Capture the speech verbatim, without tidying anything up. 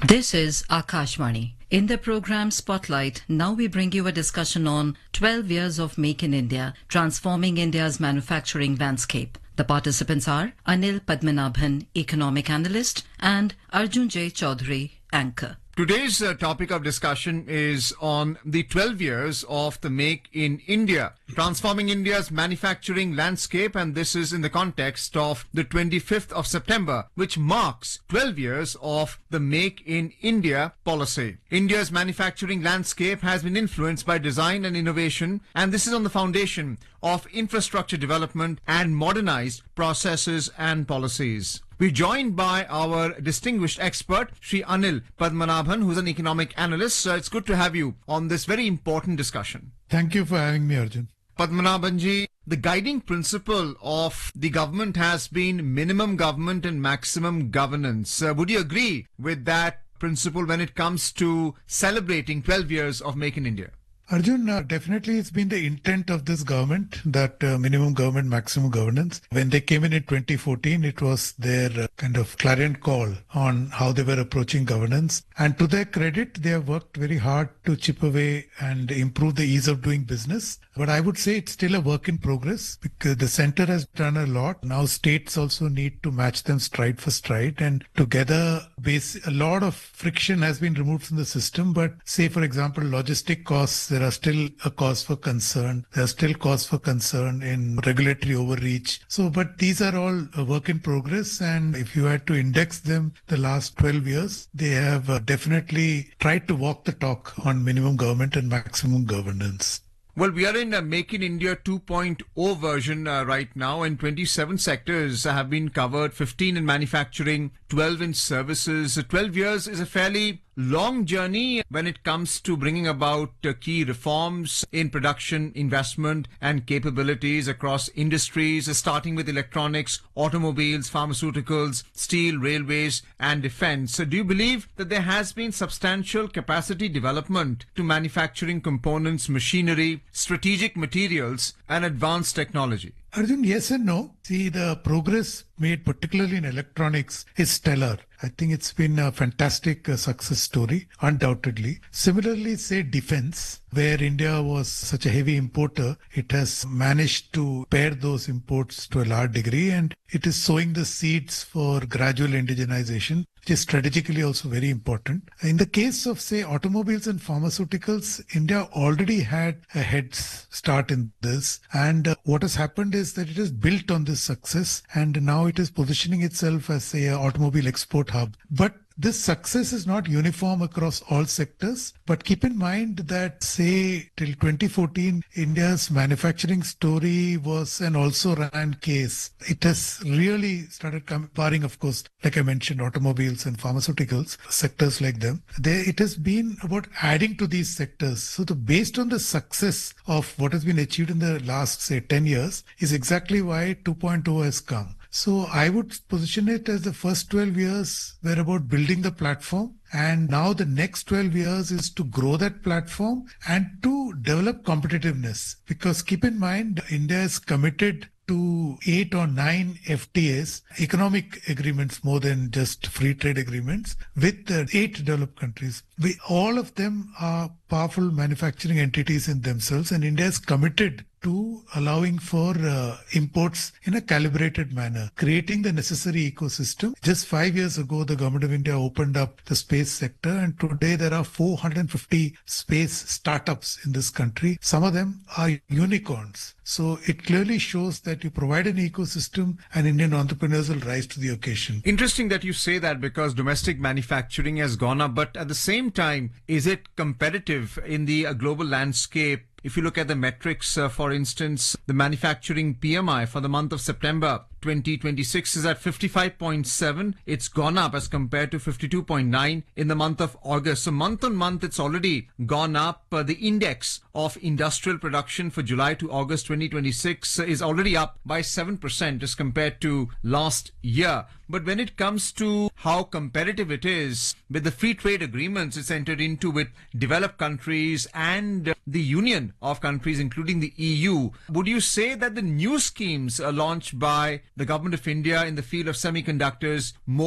This is Akashvani. In the program Spotlight, now we bring you a discussion on twelve years of Make in India, transforming India's manufacturing landscape. The participants are Anil Padmanabhan, economic analyst, and Arjun J. Chaudhary, anchor. Today's uh, topic of discussion is on the twelve years of the Make in India, transforming India's manufacturing landscape, and this is in the context of the twenty-fifth of September, which marks twelve years of the Make in India policy. India's manufacturing landscape has been influenced by design and innovation, and this is on the foundation of infrastructure development and modernized processes and policies. We're joined by our distinguished expert, Shri Anil Padmanabhan, who's an economic analyst. So it's good to have you on this very important discussion. Thank you for having me, Arjun. Padmanabhanji, the guiding principle of the government has been minimum government and maximum governance. Uh, would you agree with that principle when it comes to celebrating twelve years of Make in India? Arjun, uh, definitely it's been the intent of this government that uh, minimum government, maximum governance. When they came in in twenty fourteen, it was their uh, kind of clarion call on how they were approaching governance. And to their credit, they have worked very hard to chip away and improve the ease of doing business. But I would say it's still a work in progress because the center has done a lot. Now states also need to match them stride for stride, and together base, a lot of friction has been removed from the system. But say, for example, logistic costs, there are still a cause for concern. There are still cause for concern in regulatory overreach. So, but these are all a work in progress. And if you had to index them the last twelve years, they have uh, definitely tried to walk the talk on minimum government and maximum governance. Well, we are in a Make in India two point oh version uh, right now, and twenty-seven sectors have been covered, fifteen in manufacturing, twelve in services. twelve years is a fairly long journey when it comes to bringing about uh, key reforms in production, investment and capabilities across industries, uh, starting with electronics, automobiles, pharmaceuticals, steel, railways and defense. So do you believe that there has been substantial capacity development to manufacturing components, machinery, strategic materials and advanced technology? Arjun, yes and no. See, the progress made particularly in electronics is stellar. I think it's been a fantastic uh, success story, undoubtedly. Similarly, say defense, where India was such a heavy importer, it has managed to pare those imports to a large degree, and it is sowing the seeds for gradual indigenization, which is strategically also very important. In the case of, say, automobiles and pharmaceuticals, India already had a head start in this. And uh, what has happened is that it has built on this success, and now it is positioning itself as, say, an automobile export hub. But this success is not uniform across all sectors, but keep in mind that, say, till twenty fourteen, India's manufacturing story was an also-ran case. It has really started coming, barring, of course, like I mentioned, automobiles and pharmaceuticals, sectors like them. They, it has been about adding to these sectors. So the, based on the success of what has been achieved in the last, say, ten years is exactly why two point oh has come. So I would position it as the first twelve years were about building the platform. And now the next twelve years is to grow that platform and to develop competitiveness. Because keep in mind, India is committed to eight or nine F T As, economic agreements more than just free trade agreements, with uh, eight developed countries. We, all of them are powerful manufacturing entities in themselves, and India is committed to allowing for uh, imports in a calibrated manner, creating the necessary ecosystem. Just five years ago, the government of India opened up the space sector, and today there are four hundred fifty space startups in this country. Some of them are unicorns. So it clearly shows that you provide an ecosystem and Indian entrepreneurs will rise to the occasion. Interesting that you say that, because domestic manufacturing has gone up, but at the same time, is it competitive in the uh, global landscape? If you look at the metrics, uh, for instance, the manufacturing P M I for the month of September twenty twenty-six is at fifty-five point seven. It's gone up as compared to fifty-two point nine in the month of August. So month on month, it's already gone up. Uh, the index of industrial production for July to August twenty twenty-six is already up by seven percent as compared to last year. But when it comes to how competitive it is with the free trade agreements it's entered into with developed countries and the Union of countries, including the E U, would you say that the new schemes uh, launched by the Government of India in the field of semiconductors, more